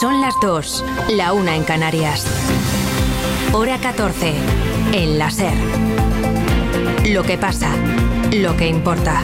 Son las 2, la 1 en Canarias. Hora 14, en la SER. Lo que pasa, lo que importa.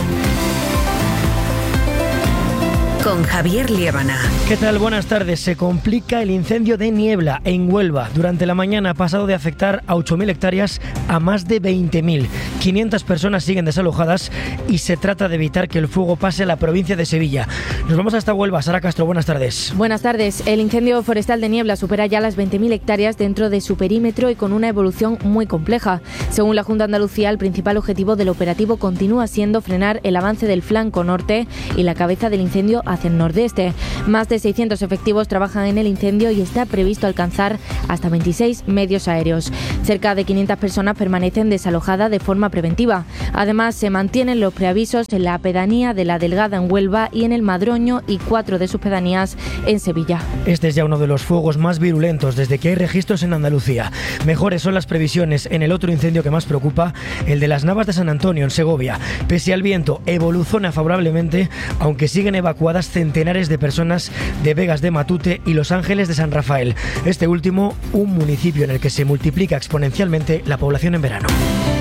Con Javier Liébana. ¿Qué tal? Buenas tardes. Se complica el incendio de Niebla en Huelva. Durante la mañana ha pasado de afectar a 8.000 hectáreas a más de 20.000. 500 personas siguen desalojadas y se trata de evitar que el fuego pase a la provincia de Sevilla. Nos vamos hasta Huelva. Sara Castro, buenas tardes. Buenas tardes. El incendio forestal de Niebla supera ya las 20.000 hectáreas dentro de su perímetro y con una evolución muy compleja. Según la Junta de Andalucía, el principal objetivo del operativo continúa siendo frenar el avance del flanco norte y la cabeza del incendio hacia el nordeste. Más de 600 efectivos trabajan en el incendio y está previsto alcanzar hasta 26 medios aéreos. Cerca de 500 personas permanecen desalojadas de forma preventiva. Además, se mantienen los preavisos en la pedanía de La Delgada en Huelva y en el Madroño y 4 de sus pedanías en Sevilla. Este es ya uno de los fuegos más virulentos desde que hay registros en Andalucía. Mejores son las previsiones en el otro incendio que más preocupa, el de las Navas de San Antonio en Segovia. Pese al viento, evoluciona favorablemente, aunque siguen evacuadas centenares de personas de Vegas de Matute y Los Ángeles de San Rafael. Este último, un municipio en el que se multiplica exponencialmente la población en verano.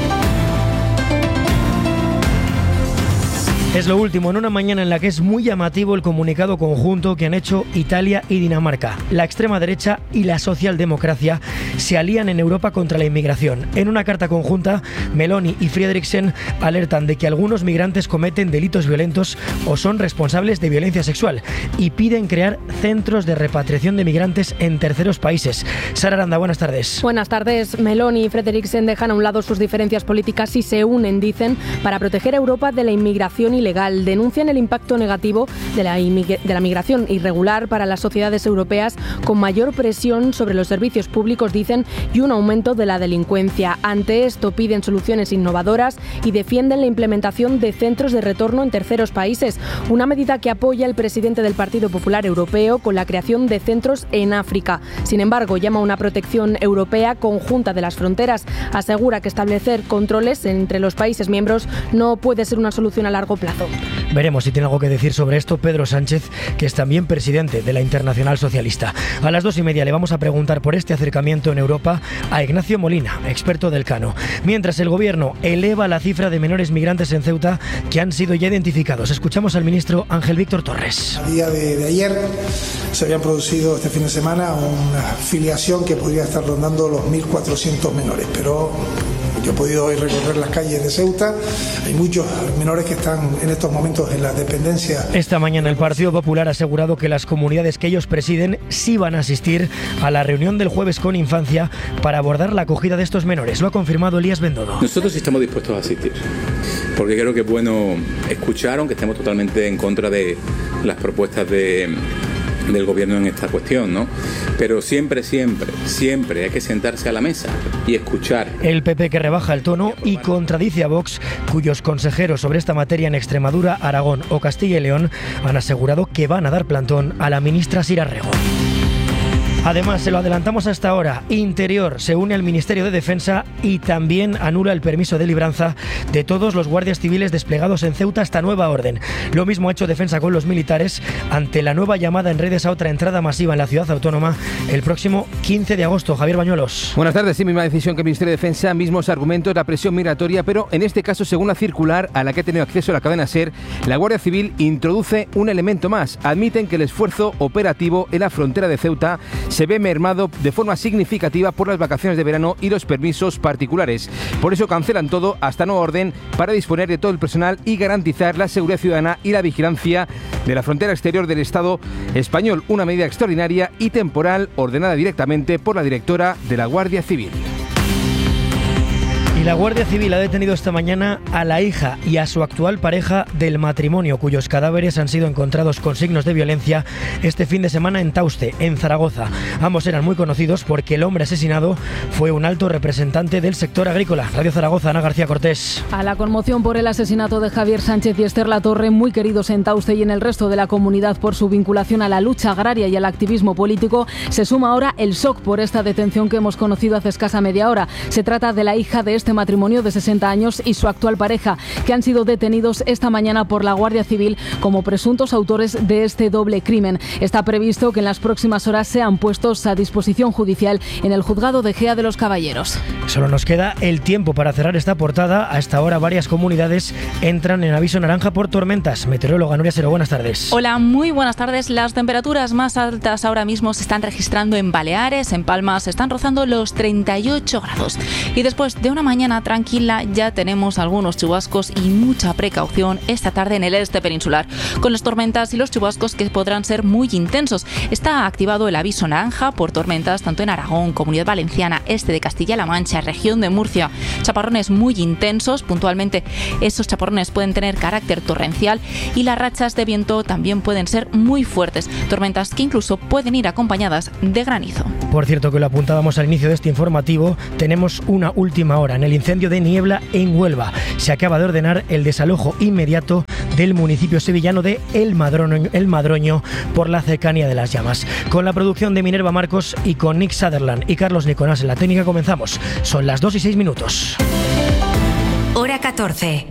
Es lo último en una mañana en la que es muy llamativo el comunicado conjunto que han hecho Italia y Dinamarca. La extrema derecha y la socialdemocracia se alían en Europa contra la inmigración. En una carta conjunta, Meloni y Frederiksen alertan de que algunos migrantes cometen delitos violentos o son responsables de violencia sexual y piden crear centros de repatriación de migrantes en terceros países. Sara Aranda, buenas tardes. Buenas tardes. Meloni y Frederiksen dejan a un lado sus diferencias políticas y se unen, dicen, para proteger a Europa de la inmigración ilegal. Denuncian el impacto negativo de la migración irregular para las sociedades europeas, con mayor presión sobre los servicios públicos, dicen, y un aumento de la delincuencia. Ante esto piden soluciones innovadoras y defienden la implementación de centros de retorno en terceros países, una medida que apoya el presidente del Partido Popular Europeo con la creación de centros en África. Sin embargo, llama a una protección europea conjunta de las fronteras. Asegura que establecer controles entre los países miembros no puede ser una solución a largo plazo. Veremos si tiene algo que decir sobre esto Pedro Sánchez, que es también presidente de la Internacional Socialista. A las 2:30 le vamos a preguntar por este acercamiento en Europa a Ignacio Molina, experto del Cano. Mientras el gobierno eleva la cifra de menores migrantes en Ceuta que han sido ya identificados. Escuchamos al ministro Ángel Víctor Torres. A día de ayer se habían producido este fin de semana una filiación que podría estar rondando los 1.400 menores, pero yo he podido hoy recorrer las calles de Ceuta. Hay muchos menores que están en estos momentos en la dependencia. Esta mañana el Partido Popular ha asegurado que las comunidades que ellos presiden sí van a asistir a la reunión del jueves con Infancia para abordar la acogida de estos menores. Lo ha confirmado Elías Bendodo. Nosotros estamos dispuestos a asistir, porque creo que es bueno escuchar, aunque estemos totalmente en contra de las propuestas del gobierno en esta cuestión, ¿no? Pero siempre hay que sentarse a la mesa y escuchar. El PP que rebaja el tono y contradice a Vox, cuyos consejeros sobre esta materia en Extremadura, Aragón o Castilla y León han asegurado que van a dar plantón a la ministra Sira Rego. Además, se lo adelantamos hasta ahora, Interior se une al Ministerio de Defensa y también anula el permiso de libranza de todos los guardias civiles desplegados en Ceuta hasta nueva orden. Lo mismo ha hecho Defensa con los militares ante la nueva llamada en redes a otra entrada masiva en la ciudad autónoma el próximo 15 de agosto. Javier Bañuelos. Buenas tardes. Sí, misma decisión que el Ministerio de Defensa, mismos argumentos, la presión migratoria, pero en este caso, según la circular a la que ha tenido acceso la cadena SER, la Guardia Civil introduce un elemento más. Admiten que el esfuerzo operativo en la frontera de Ceuta se ve mermado de forma significativa por las vacaciones de verano y los permisos particulares. Por eso cancelan todo hasta nueva orden para disponer de todo el personal y garantizar la seguridad ciudadana y la vigilancia de la frontera exterior del Estado español. Una medida extraordinaria y temporal ordenada directamente por la directora de la Guardia Civil. Y la Guardia Civil ha detenido esta mañana a la hija y a su actual pareja del matrimonio, cuyos cadáveres han sido encontrados con signos de violencia este fin de semana en Tauste, en Zaragoza. Ambos eran muy conocidos porque el hombre asesinado fue un alto representante del sector agrícola. Radio Zaragoza, Ana García Cortés. A la conmoción por el asesinato de Javier Sánchez y Esther Latorre, muy queridos en Tauste y en el resto de la comunidad por su vinculación a la lucha agraria y al activismo político, se suma ahora el shock por esta detención que hemos conocido hace escasa media hora. Se trata de la hija de este este matrimonio de 60 años y su actual pareja, que han sido detenidos esta mañana por la Guardia Civil como presuntos autores de este doble crimen. Está previsto que en las próximas horas sean puestos a disposición judicial en el juzgado de Gea de los Caballeros. Solo nos queda el tiempo para cerrar esta portada. A esta hora varias comunidades entran en aviso naranja por tormentas. Meteoróloga Nuria Sero, buenas tardes. Hola, muy buenas tardes. Las temperaturas más altas ahora mismo se están registrando en Baleares, en Palma se están rozando los 38 grados. Y después de una mañana tranquila ya tenemos algunos chubascos y mucha precaución esta tarde en el este peninsular, con las tormentas y los chubascos que podrán ser muy intensos. Está activado el aviso naranja por tormentas tanto en Aragón, Comunidad Valenciana, este de Castilla-La Mancha, región de Murcia. Chaparrones muy intensos, puntualmente esos chaparrones pueden tener carácter torrencial y las rachas de viento también pueden ser muy fuertes, tormentas que incluso pueden ir acompañadas de granizo. Por cierto, que lo apuntábamos al inicio de este informativo, tenemos una última hora en el incendio de Niebla en Huelva. Se acaba de ordenar el desalojo inmediato del municipio sevillano de El Madroño por la cercanía de las llamas. Con la producción de Minerva Marcos y con Nick Sutherland y Carlos Nicolás en la técnica comenzamos. Son las 2:06. Hora 14.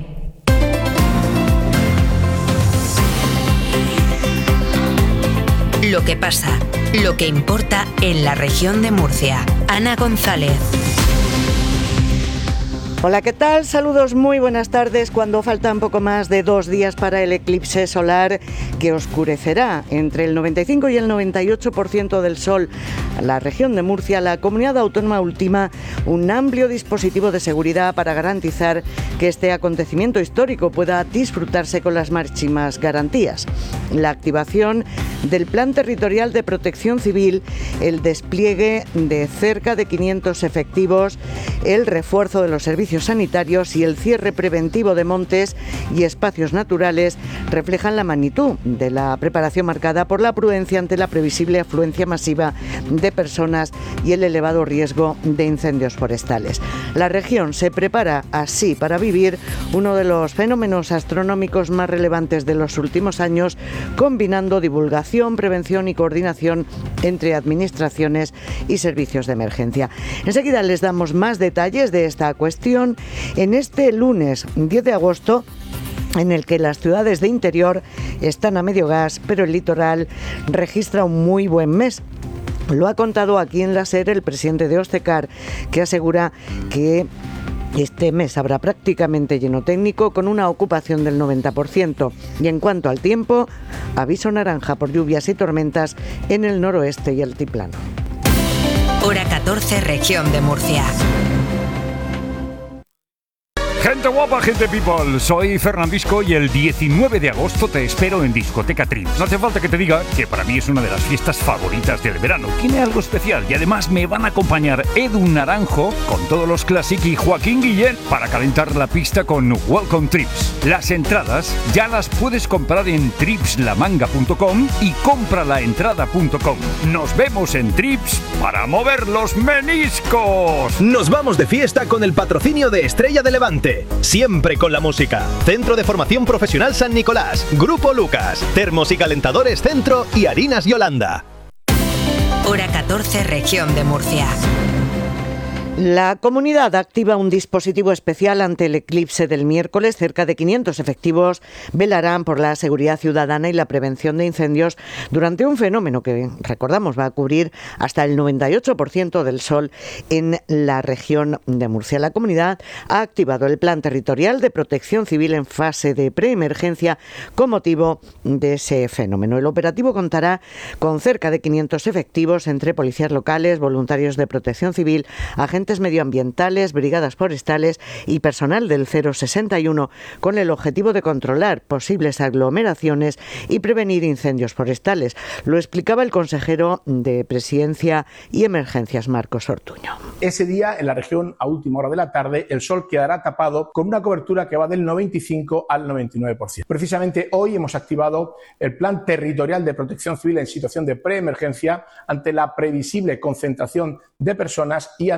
Lo que pasa, lo que importa en la región de Murcia. Ana González. Hola, ¿qué tal? Saludos, muy buenas tardes. Cuando faltan poco más de 2 días para el eclipse solar que oscurecerá entre el 95 y el 98% del sol a la región de Murcia, la comunidad autónoma ultima un amplio dispositivo de seguridad para garantizar que este acontecimiento histórico pueda disfrutarse con las máximas garantías. La activación del Plan Territorial de Protección Civil, el despliegue de cerca de 500 efectivos, el refuerzo de los servicios sanitarios y el cierre preventivo de montes y espacios naturales reflejan la magnitud de la preparación marcada por la prudencia ante la previsible afluencia masiva de personas y el elevado riesgo de incendios forestales. La región se prepara así para vivir uno de los fenómenos astronómicos más relevantes de los últimos años, combinando divulgación, prevención y coordinación entre administraciones y servicios de emergencia. Enseguida les damos más detalles de esta cuestión en este lunes 10 de agosto, en el que las ciudades de interior están a medio gas, pero el litoral registra un muy buen mes. Lo ha contado aquí en la SER el presidente de Ostecar, que asegura que este mes habrá prácticamente lleno técnico con una ocupación del 90%. Y en cuanto al tiempo, aviso naranja por lluvias y tormentas en el noroeste y altiplano. Hora 14, región de Murcia. Gente guapa, gente people, soy Fernandisco y el 19 de agosto te espero en Discoteca Trips. No hace falta que te diga que para mí es una de las fiestas favoritas del verano. Tiene algo especial y además me van a acompañar Edu Naranjo con todos los Classic y Joaquín Guillén para calentar la pista con Welcome Trips. Las entradas ya las puedes comprar en tripslamanga.com y compralaentrada.com. Nos vemos en Trips para mover los meniscos. Nos vamos de fiesta con el patrocinio de Estrella de Levante. Siempre con la música. Centro de Formación Profesional San Nicolás, Grupo Lucas, Termos y Calentadores Centro y Harinas Yolanda. Hora 14, región de Murcia. La comunidad activa un dispositivo especial ante el eclipse del miércoles. Cerca de 500 efectivos velarán por la seguridad ciudadana y la prevención de incendios durante un fenómeno que, recordamos, va a cubrir hasta el 98% del sol en la región de Murcia. La comunidad ha activado el Plan Territorial de Protección Civil en fase de preemergencia con motivo de ese fenómeno. El operativo contará con cerca de 500 efectivos entre policías locales, voluntarios de protección civil, agentes medioambientales, brigadas forestales y personal del 061, con el objetivo de controlar posibles aglomeraciones y prevenir incendios forestales. Lo explicaba el consejero de Presidencia y Emergencias, Marcos Ortuño. Ese día, en la región, a última hora de la tarde, el sol quedará tapado con una cobertura que va del 95 al 99%. Precisamente hoy hemos activado el Plan Territorial de Protección Civil en situación de preemergencia ante la previsible concentración de personas y ante el riesgo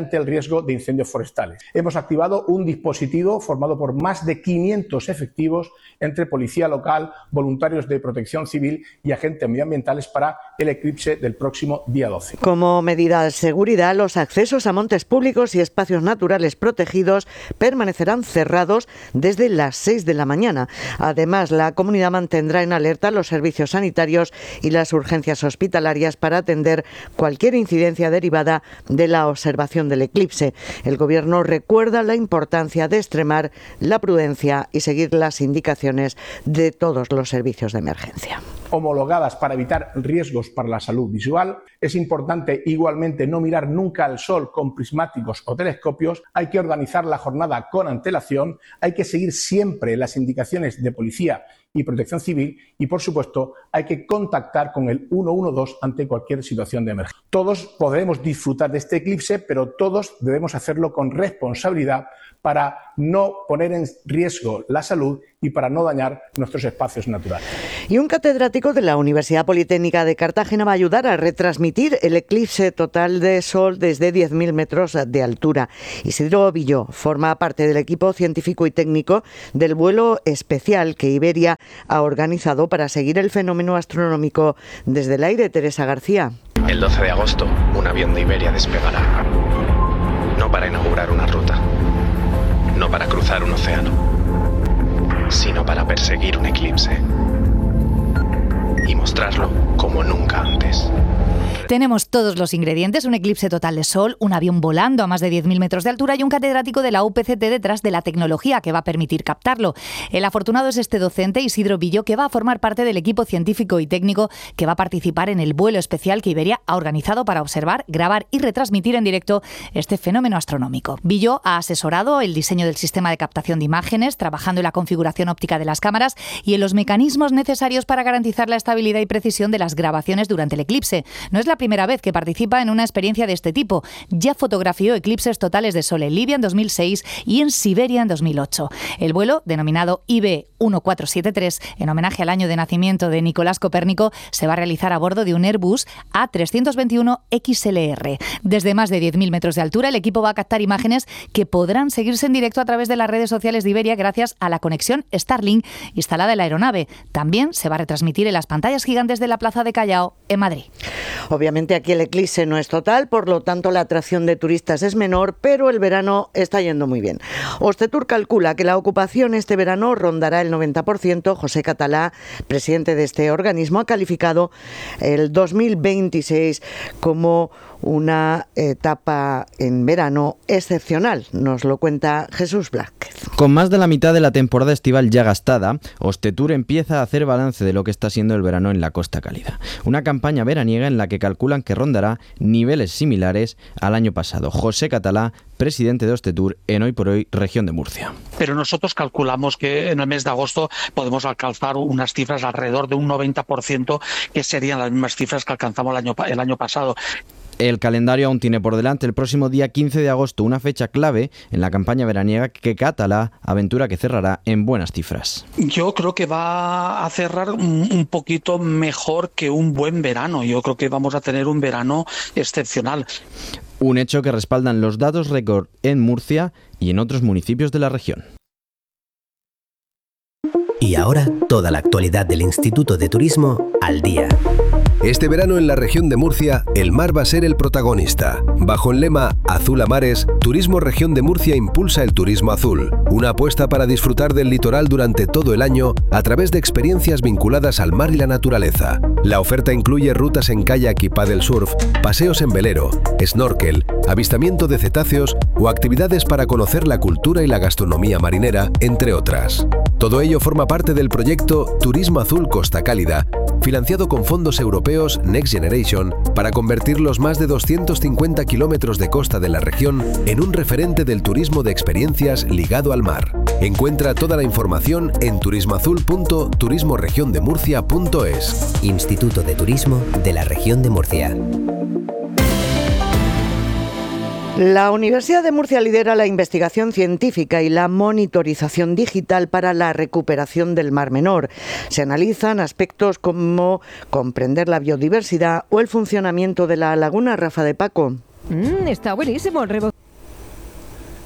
riesgo de incendios forestales. Hemos activado un dispositivo formado por más de 500 efectivos entre policía local, voluntarios de protección civil y agentes medioambientales para el eclipse del próximo día 12. Como medida de seguridad, los accesos a montes públicos y espacios naturales protegidos permanecerán cerrados desde las 6 de la mañana. Además, la comunidad mantendrá en alerta los servicios sanitarios y las urgencias hospitalarias para atender cualquier incidencia derivada de la observación del eclipse. El Gobierno recuerda la importancia de extremar la prudencia y seguir las indicaciones de todos los servicios de emergencia. Homologadas para evitar riesgos para la salud visual. Es importante igualmente no mirar nunca al sol con prismáticos o telescopios. Hay que organizar la jornada con antelación. Hay que seguir siempre las indicaciones de policía y protección civil y, por supuesto, hay que contactar con el 112 ante cualquier situación de emergencia. Todos podremos disfrutar de este eclipse, pero todos debemos hacerlo con responsabilidad para no poner en riesgo la salud y para no dañar nuestros espacios naturales. Y un catedrático de la Universidad Politécnica de Cartagena va a ayudar a retransmitir el eclipse total de sol desde 10.000 metros de altura. Isidro Villó forma parte del equipo científico y técnico del vuelo especial que Iberia ha organizado para seguir el fenómeno astronómico desde el aire. Teresa García. El 12 de agosto, un avión de Iberia despegará. No para inaugurar una ruta, no para cruzar un océano, sino para perseguir un eclipse y mostrarlo como nunca antes. Tenemos todos los ingredientes, un eclipse total de sol, un avión volando a más de 10.000 metros de altura y un catedrático de la UPCT detrás de la tecnología que va a permitir captarlo. El afortunado es este docente, Isidro Villó, que va a formar parte del equipo científico y técnico que va a participar en el vuelo especial que Iberia ha organizado para observar, grabar y retransmitir en directo este fenómeno astronómico. Villó ha asesorado el diseño del sistema de captación de imágenes, trabajando en la configuración óptica de las cámaras y en los mecanismos necesarios para garantizar la estabilidad y precisión de las grabaciones durante el eclipse. No es la primera vez que participa en una experiencia de este tipo. Ya fotografió eclipses totales de sol en Libia en 2006 y en Siberia en 2008. El vuelo, denominado IB 1473, en homenaje al año de nacimiento de Nicolás Copérnico, se va a realizar a bordo de un Airbus A321 XLR. Desde más de 10.000 metros de altura, el equipo va a captar imágenes que podrán seguirse en directo a través de las redes sociales de Iberia gracias a la conexión Starlink instalada en la aeronave. También se va a retransmitir en las pantallas gigantes de la Plaza de Callao, en Madrid. Obviamente aquí el eclipse no es total, por lo tanto la atracción de turistas es menor, pero el verano está yendo muy bien. Ostetur calcula que la ocupación este verano rondará el 90%. José Catalá, presidente de este organismo, ha calificado el 2026 como una etapa en verano excepcional. Nos lo cuenta Jesús Blázquez. Con más de la mitad de la temporada estival ya gastada, Ostetur empieza a hacer balance de lo que está siendo el verano en la Costa Cálida. Una campaña veraniega en la que calculan que rondará niveles similares al año pasado. José Catalá, presidente de Ostetur en Hoy por Hoy, región de Murcia. Pero nosotros calculamos que en el mes de agosto podemos alcanzar unas cifras alrededor de un 90%, que serían las mismas cifras que alcanzamos el año pasado. El calendario aún tiene por delante el próximo día 15 de agosto, una fecha clave en la campaña veraniega que Catalá aventura que cerrará en buenas cifras. Yo creo que va a cerrar un poquito mejor que un buen verano. Yo creo que vamos a tener un verano excepcional. Un hecho que respaldan los datos récord en Murcia y en otros municipios de la región. Y ahora, toda la actualidad del Instituto de Turismo al día. Este verano en la región de Murcia, el mar va a ser el protagonista. Bajo el lema Azul a Mares, Turismo Región de Murcia impulsa el turismo azul, una apuesta para disfrutar del litoral durante todo el año a través de experiencias vinculadas al mar y la naturaleza. La oferta incluye rutas en kayak y paddle surf, paseos en velero, snorkel, avistamiento de cetáceos o actividades para conocer la cultura y la gastronomía marinera, entre otras. Todo ello forma parte del proyecto Turismo Azul Costa Cálida, financiado con fondos europeos Next Generation para convertir los más de 250 kilómetros de costa de la región en un referente del turismo de experiencias ligado al mar. Encuentra toda la información en turismoazul.turismoregiondemurcia.es. Instituto de Turismo de la Región de Murcia. La Universidad de Murcia lidera la investigación científica y la monitorización digital para la recuperación del Mar Menor. Se analizan aspectos como comprender la biodiversidad o el funcionamiento de la laguna. Rafa de Paco. Está buenísimo el rebozo.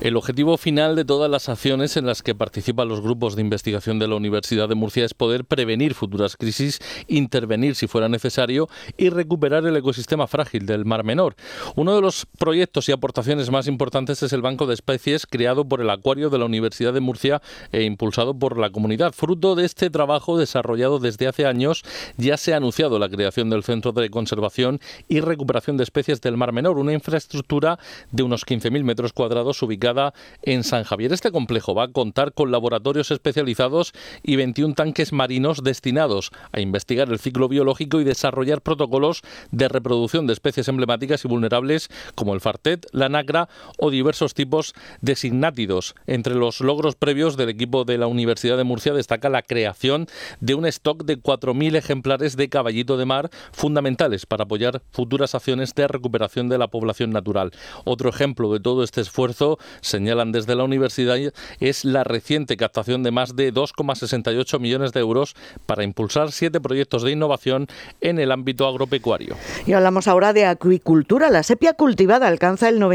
El objetivo final de todas las acciones en las que participan los grupos de investigación de la Universidad de Murcia es poder prevenir futuras crisis, intervenir si fuera necesario y recuperar el ecosistema frágil del Mar Menor. Uno de los proyectos y aportaciones más importantes es el Banco de Especies creado por el Acuario de la Universidad de Murcia e impulsado por la comunidad. Fruto de este trabajo desarrollado desde hace años, ya se ha anunciado la creación del Centro de Conservación y Recuperación de Especies del Mar Menor, una infraestructura de unos 15.000 metros cuadrados ubicada en San Javier. Este complejo va a contar con laboratorios especializados y 21 tanques marinos destinados a investigar el ciclo biológico y desarrollar protocolos de reproducción de especies emblemáticas y vulnerables como el fartet, la nacra o diversos tipos de signátidos. Entre los logros previos del equipo de la Universidad de Murcia destaca la creación de un stock de 4.000 ejemplares de caballito de mar, fundamentales para apoyar futuras acciones de recuperación de la población natural. Otro ejemplo de todo este esfuerzo, señalan desde la universidad, es la reciente captación de más de 2,68 millones de euros para impulsar 7 proyectos de innovación en el ámbito agropecuario. Y hablamos ahora de acuicultura. La sepia cultivada alcanza el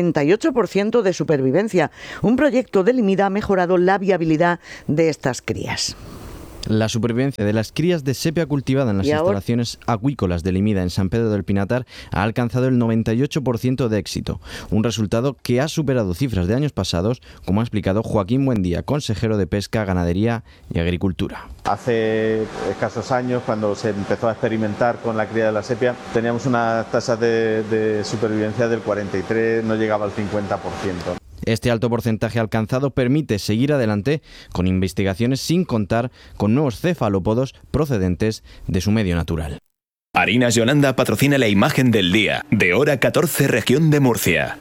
98% de supervivencia. Un proyecto de Limida ha mejorado la viabilidad de estas crías. La supervivencia de las crías de sepia cultivada en las instalaciones acuícolas de Limida en San Pedro del Pinatar ha alcanzado el 98% de éxito, un resultado que ha superado cifras de años pasados, como ha explicado Joaquín Buendía, consejero de Pesca, Ganadería y Agricultura. Hace escasos años, cuando se empezó a experimentar con la cría de la sepia, teníamos una tasa de supervivencia del 43%, no llegaba al 50%. Este alto porcentaje alcanzado permite seguir adelante con investigaciones sin contar con nuevos cefalópodos procedentes de su medio natural. Harinas Yolanda patrocina la imagen del día, de Hora 14, región de Murcia.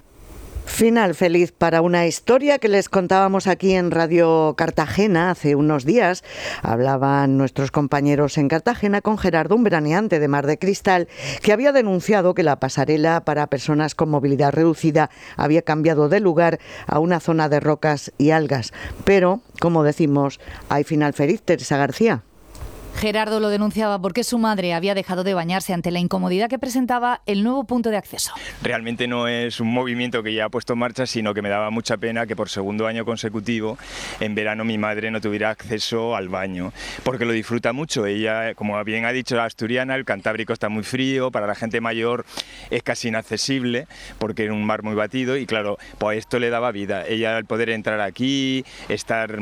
Final feliz para una historia que les contábamos aquí en Radio Cartagena hace unos días. Hablaban nuestros compañeros en Cartagena con Gerardo, un veraneante de Mar de Cristal, que había denunciado que la pasarela para personas con movilidad reducida había cambiado de lugar a una zona de rocas y algas. Pero, como decimos, hay final feliz, Teresa García. Gerardo lo denunciaba porque su madre había dejado de bañarse ante la incomodidad que presentaba el nuevo punto de acceso. Realmente no es un movimiento que ya ha puesto en marcha, sino que me daba mucha pena que por segundo año consecutivo, en verano, mi madre no tuviera acceso al baño, porque lo disfruta mucho. Ella, como bien ha dicho la asturiana, el Cantábrico está muy frío, para la gente mayor es casi inaccesible, porque es un mar muy batido y claro, pues esto le daba vida. Ella al poder entrar aquí, estar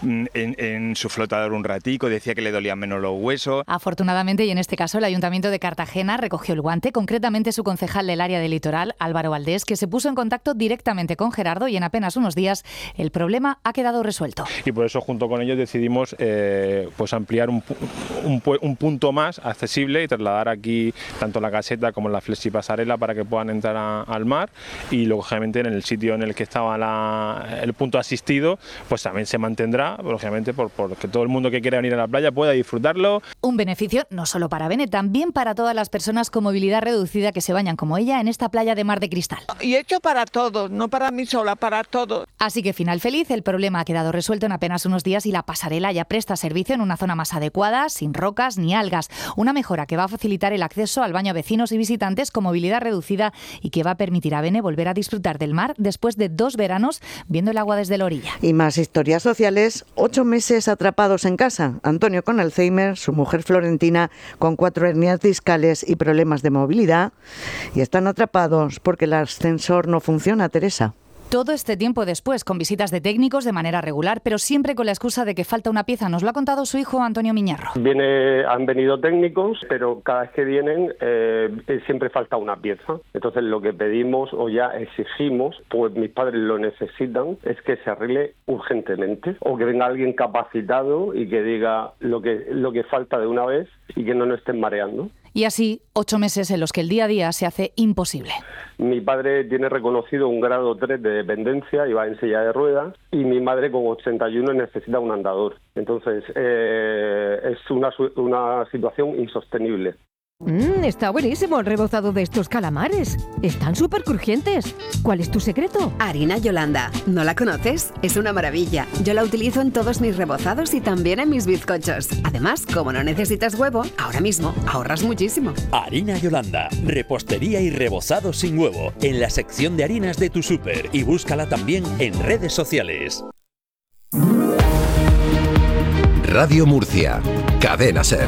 en su flotador un ratico, decía que le dolían menos los huesos. Afortunadamente, y en este caso el Ayuntamiento de Cartagena recogió el guante, concretamente su concejal del área del litoral, Álvaro Valdés, que se puso en contacto directamente con Gerardo y en apenas unos días el problema ha quedado resuelto. Y por eso junto con ellos decidimos pues ampliar un punto más accesible y trasladar aquí tanto la caseta como la flexipasarela para que puedan entrar al mar, y lógicamente en el sitio en el que estaba el punto asistido pues también se mantendrá, lógicamente porque todo el mundo que quiera venir a la playa pueda disfrutarlo. Un beneficio no solo para Bene, también para todas las personas con movilidad reducida que se bañan como ella en esta playa de Mar de Cristal. Y hecho para todos, no para mí sola, para todos. Así que final feliz, el problema ha quedado resuelto en apenas unos días y la pasarela ya presta servicio en una zona más adecuada, sin rocas ni algas. Una mejora que va a facilitar el acceso al baño a vecinos y visitantes con movilidad reducida y que va a permitir a Bene volver a disfrutar del mar después de 2 veranos viendo el agua desde la orilla. Y más historias sociales, 8 meses atrapados en casa. Antonio con Alzheimer, su mujer Florentina con 4 hernias discales y problemas de movilidad, y están atrapados porque el ascensor no funciona, Teresa. Todo este tiempo después, con visitas de técnicos de manera regular, pero siempre con la excusa de que falta una pieza. Nos lo ha contado su hijo Antonio Miñarro. Han venido técnicos, pero cada vez que vienen siempre falta una pieza. Entonces lo que pedimos o ya exigimos, pues mis padres lo necesitan, es que se arregle urgentemente. O que venga alguien capacitado y que diga lo que falta de una vez y que no nos estén mareando. Y así, 8 meses en los que el día a día se hace imposible. Mi padre tiene reconocido un grado 3 de dependencia y va en silla de ruedas, y mi madre con 81 necesita un andador. Entonces es una situación insostenible. Está buenísimo el rebozado de estos calamares. Están súper crujientes. ¿Cuál es tu secreto? Harina Yolanda. ¿No la conoces? Es una maravilla. Yo la utilizo en todos mis rebozados y también en mis bizcochos. Además, como no necesitas huevo, ahora mismo ahorras muchísimo. Harina Yolanda. Repostería y rebozado sin huevo. En la sección de harinas de tu súper. Y búscala también en redes sociales. Radio Murcia. Cadena SER.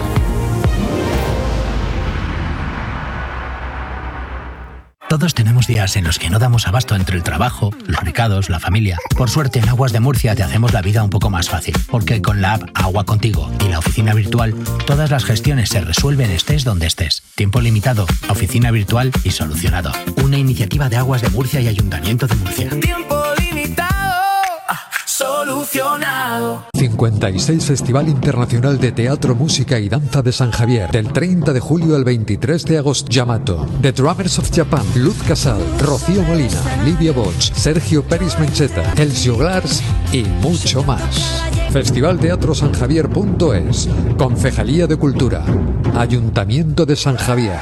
Todos tenemos días en los que no damos abasto entre el trabajo, los recados, la familia. Por suerte, en Aguas de Murcia te hacemos la vida un poco más fácil, porque con la app Agua Contigo y la oficina virtual, todas las gestiones se resuelven estés donde estés. Tiempo limitado, oficina virtual y solucionado. Una iniciativa de Aguas de Murcia y Ayuntamiento de Murcia. Tiempo limitado, solucionado. 56 Festival Internacional de Teatro, Música y Danza de San Javier. Del 30 de julio al 23 de agosto. Yamato, The Drummers of Japan, Luz Casal, Rocío Molina, Livia Boch, Sergio Peris Mencheta, Elcio Glars y mucho más. Festivalteatrosanjavier.es. Concejalía de Cultura. Ayuntamiento de San Javier.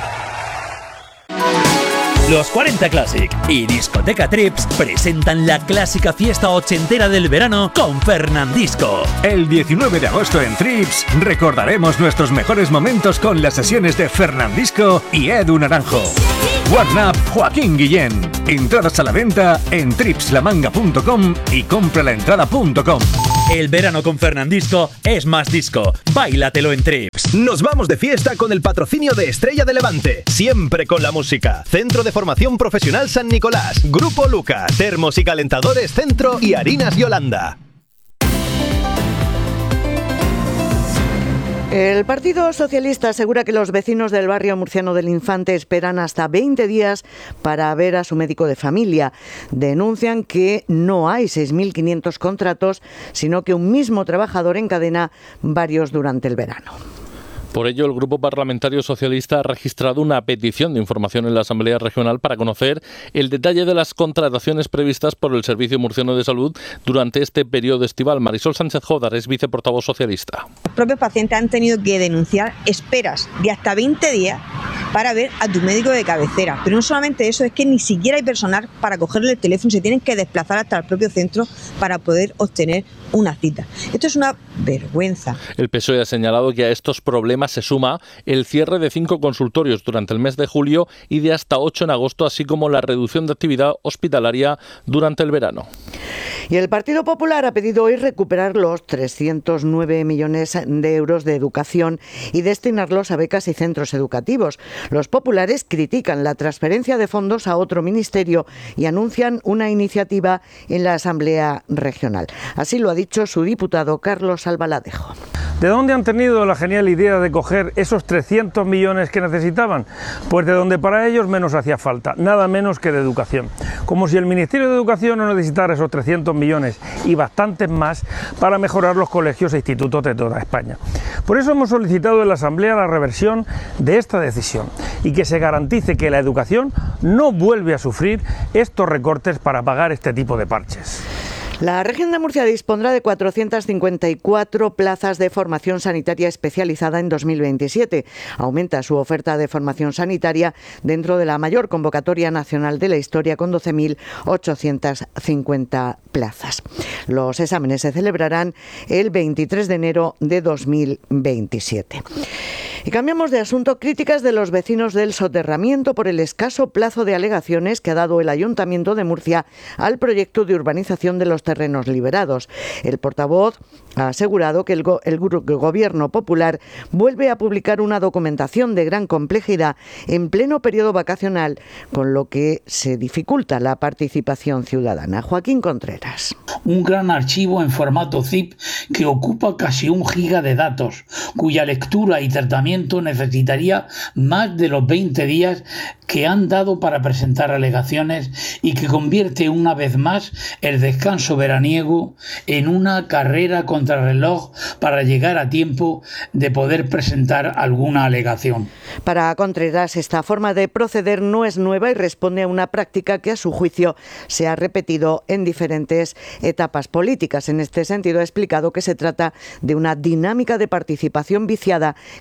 Los 40 Classic y Discoteca Trips presentan la clásica fiesta ochentera del verano con Fernandisco. El 19 de agosto en Trips recordaremos nuestros mejores momentos con las sesiones de Fernandisco y Edu Naranjo. Warn Up Joaquín Guillén. Entradas a la venta en tripslamanga.com y compralaentrada.com. El verano con Fernandisco es más disco. Báilatelo en Trips. Nos vamos de fiesta con el patrocinio de Estrella de Levante. Siempre con la música. Centro de Formación Profesional San Nicolás. Grupo Lucas. Termos y calentadores Centro y Harinas Yolanda. El Partido Socialista asegura que los vecinos del barrio murciano del Infante esperan hasta 20 días para ver a su médico de familia. Denuncian que no hay 6.500 contratos, sino que un mismo trabajador encadena varios durante el verano. Por ello, el Grupo Parlamentario Socialista ha registrado una petición de información en la Asamblea Regional para conocer el detalle de las contrataciones previstas por el Servicio Murciano de Salud durante este periodo estival. Marisol Sánchez Jódar es viceportavoz socialista. Los propios pacientes han tenido que denunciar esperas de hasta 20 días para ver a tu médico de cabecera. Pero no solamente eso, es que ni siquiera hay personal para cogerle el teléfono, se tienen que desplazar hasta el propio centro para poder obtener una cita. Esto es una vergüenza. El PSOE ha señalado que a estos problemas se suma el cierre de 5 consultorios durante el mes de julio y de hasta 8 en agosto, así como la reducción de actividad hospitalaria durante el verano. Y el Partido Popular ha pedido hoy recuperar los 309 millones de euros de educación y destinarlos a becas y centros educativos. Los populares critican la transferencia de fondos a otro ministerio y anuncian una iniciativa en la Asamblea Regional. Así lo ha dicho su diputado Carlos Albaladejo. ¿De dónde han tenido la genial idea de coger esos 300 millones que necesitaban? Pues de donde para ellos menos hacía falta, nada menos que de educación. Como si el Ministerio de Educación no necesitara esos 300 millones y bastantes más para mejorar los colegios e institutos de toda España. Por eso hemos solicitado en la Asamblea la reversión de esta decisión y que se garantice que la educación no vuelve a sufrir estos recortes para pagar este tipo de parches. La región de Murcia dispondrá de 454 plazas de formación sanitaria especializada en 2027. Aumenta su oferta de formación sanitaria dentro de la mayor convocatoria nacional de la historia, con 12.850 plazas. Los exámenes se celebrarán el 23 de enero de 2027. Y cambiamos de asunto. Críticas de los vecinos del soterramiento por el escaso plazo de alegaciones que ha dado el Ayuntamiento de Murcia al proyecto de urbanización de los terrenos liberados. El portavoz ha asegurado que el Gobierno Popular vuelve a publicar una documentación de gran complejidad en pleno periodo vacacional, con lo que se dificulta la participación ciudadana. Joaquín Contreras. Un gran archivo en formato zip que ocupa casi 1 giga de datos, cuya lectura y tratamiento necesitaría más de los 20 días que han dado para presentar alegaciones, y que convierte una vez más el descanso veraniego en una carrera contrarreloj para llegar a tiempo de poder presentar alguna alegación. Para Contreras, esta forma de proceder no es nueva y responde a una práctica que, a su juicio, se ha repetido en diferentes etapas políticas. En este sentido, ha explicado que se trata de una dinámica de participación viciada que se repite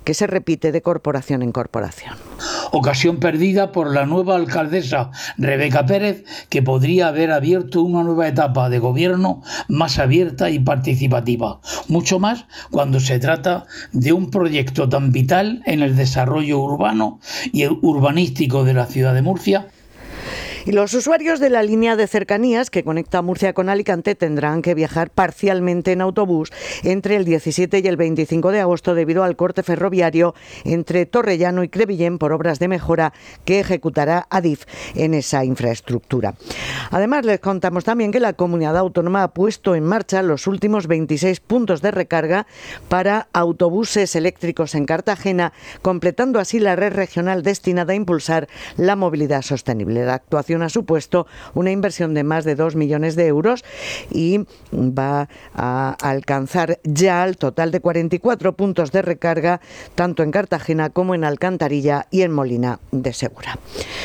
repite de corporación en corporación. Ocasión perdida por la nueva alcaldesa Rebeca Pérez, que podría haber abierto una nueva etapa de gobierno más abierta y participativa. Mucho más cuando se trata de un proyecto tan vital en el desarrollo urbano y urbanístico de la ciudad de Murcia. Y los usuarios de la línea de cercanías que conecta Murcia con Alicante tendrán que viajar parcialmente en autobús entre el 17 y el 25 de agosto debido al corte ferroviario entre Torrellano y Crevillent por obras de mejora que ejecutará Adif en esa infraestructura. Además, les contamos también que la comunidad autónoma ha puesto en marcha los últimos 26 puntos de recarga para autobuses eléctricos en Cartagena, completando así la red regional destinada a impulsar la movilidad sostenible. La actuación ha supuesto una inversión de más de 2 millones de euros y va a alcanzar ya el total de 44 puntos de recarga, tanto en Cartagena como en Alcantarilla y en Molina de Segura.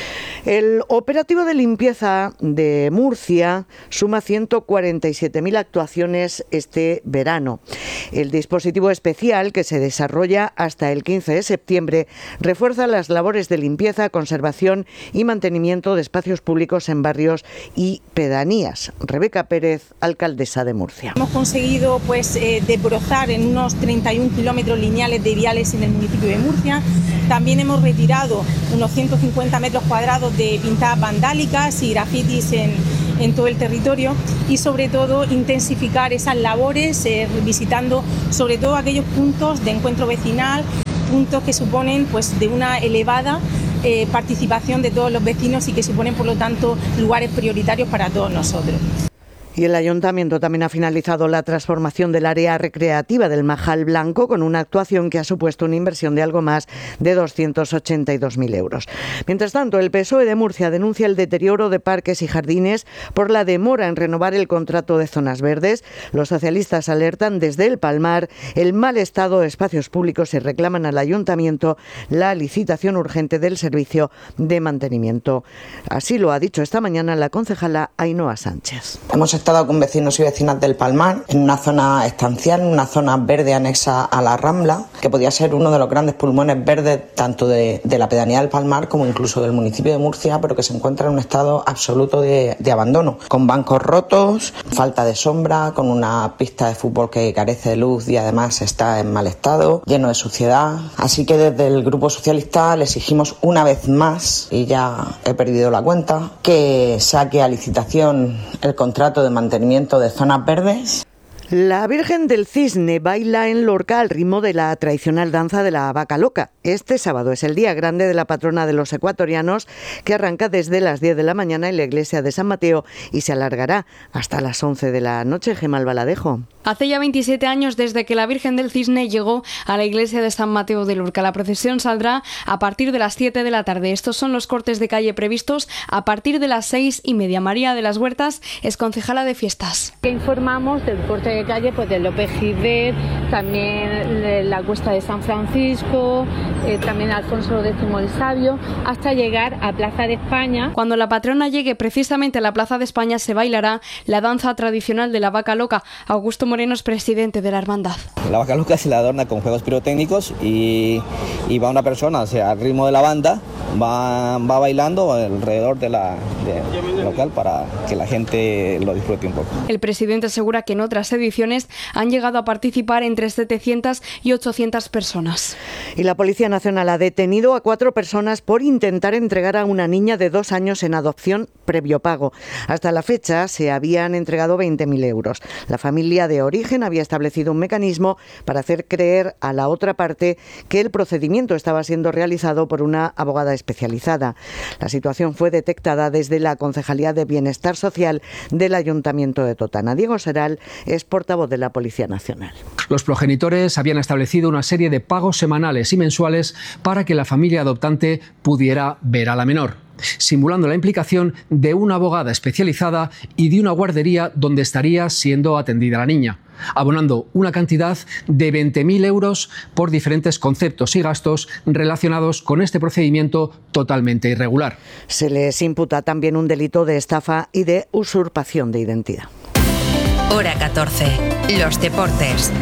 El operativo de limpieza de Murcia suma 147.000 actuaciones este verano. El dispositivo especial, que se desarrolla hasta el 15 de septiembre, refuerza las labores de limpieza, conservación y mantenimiento de espacios públicos en barrios y pedanías. Rebeca Pérez, alcaldesa de Murcia. Hemos conseguido desbrozar en unos 31 kilómetros lineales de viales en el municipio de Murcia. También hemos retirado unos 150 metros cuadrados de pintadas vandálicas y grafitis en todo el territorio y sobre todo intensificar esas labores visitando sobre todo aquellos puntos de encuentro vecinal, puntos que suponen de una elevada participación de todos los vecinos y que suponen por lo tanto lugares prioritarios para todos nosotros. Y el Ayuntamiento también ha finalizado la transformación del área recreativa del Majal Blanco con una actuación que ha supuesto una inversión de algo más de 282.000 euros. Mientras tanto, el PSOE de Murcia denuncia el deterioro de parques y jardines por la demora en renovar el contrato de zonas verdes. Los socialistas alertan desde el Palmar el mal estado de espacios públicos y reclaman al Ayuntamiento la licitación urgente del servicio de mantenimiento. Así lo ha dicho esta mañana la concejala Ainhoa Sánchez. Hemos estado con vecinos y vecinas del Palmar en una zona estancial, una zona verde anexa a la Rambla, que podía ser uno de los grandes pulmones verdes tanto de la pedanía del Palmar como incluso del municipio de Murcia, pero que se encuentra en un estado absoluto de abandono, con bancos rotos, falta de sombra, con una pista de fútbol que carece de luz y además está en mal estado, lleno de suciedad. Así que desde el Grupo Socialista le exigimos una vez más, y ya he perdido la cuenta, que saque a licitación el contrato de mantenimiento de zonas verdes. La Virgen del Cisne baila en Lorca al ritmo de la tradicional danza de la vaca loca. Este sábado es el día grande de la patrona de los ecuatorianos, que arranca desde las 10 de la mañana en la iglesia de San Mateo y se alargará hasta las 11 de la noche. Gemma Albaladejo. Hace ya 27 años desde que la Virgen del Cisne llegó a la iglesia de San Mateo de Lorca. La procesión saldrá a partir de las 7 de la tarde. Estos son los cortes de calle previstos a partir de las 6:30. María de las Huertas es concejala de fiestas. Que informamos del corte de calle de López Giver, también la Cuesta de San Francisco, también Alfonso X el Sabio, hasta llegar a Plaza de España. Cuando la patrona llegue precisamente a la Plaza de España se bailará la danza tradicional de la vaca loca. Augusto Moreno es presidente de la hermandad. La vaca loca se la adorna con juegos pirotécnicos y va una persona, o sea, al ritmo de la banda, va bailando alrededor del local para que la gente lo disfrute un poco. El presidente asegura que en otras ediciones han llegado a participar entre 700 y 800 personas. Y la Policía Nacional ha detenido a 4 personas por intentar entregar a una niña de 2 años en adopción previo pago. Hasta la fecha se habían entregado 20.000 euros. La familia de origen había establecido un mecanismo para hacer creer a la otra parte que el procedimiento estaba siendo realizado por una abogada especializada. La situación fue detectada desde la Concejalía de Bienestar Social del Ayuntamiento de Totana. Diego Seral es portavoz de la Policía Nacional. Los progenitores habían establecido una serie de pagos semanales y mensuales para que la familia adoptante pudiera ver a la menor, simulando la implicación de una abogada especializada y de una guardería donde estaría siendo atendida la niña, abonando una cantidad de 20.000 euros por diferentes conceptos y gastos relacionados con este procedimiento totalmente irregular. Se les imputa también un delito de estafa y de usurpación de identidad. Hora 14. Los deportes.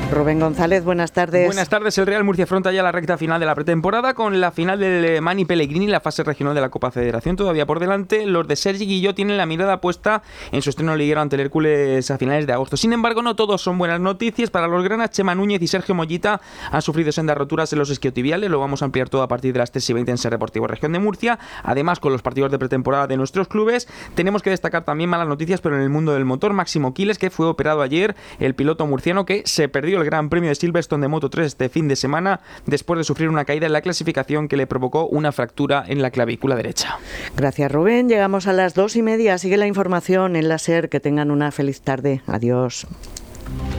Rubén González, buenas tardes. Buenas tardes. El Real Murcia afronta ya la recta final de la pretemporada con la final del Mani Pellegrini, la fase regional de la Copa Federación todavía por delante. Los de Sergi Guilló tienen la mirada puesta en su estreno liguero ante el Hércules a finales de agosto. Sin embargo, no todos son buenas noticias. Para los granas, Chema Núñez y Sergio Mollita han sufrido sendas roturas en los isquiotibiales. Lo vamos a ampliar todo a partir de las 3:20 en Ser Deportivo Región de Murcia. Además, con los partidos de pretemporada de nuestros clubes, tenemos que destacar también malas noticias, pero en el mundo del motor. Máximo Quiles, que fue operado ayer, el piloto murciano que se perdió el Gran Premio de Silverstone de Moto3 este fin de semana después de sufrir una caída en la clasificación que le provocó una fractura en la clavícula derecha. Gracias, Rubén. Llegamos a las 2:30. Sigue la información en la SER. Que tengan una feliz tarde. Adiós.